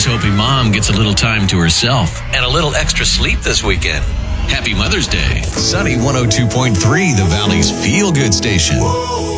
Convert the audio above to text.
Here's hoping Mom gets a little time to herself and a little extra sleep this weekend. Happy Mother's Day. Sunny 102.3, the Valley's feel-good station.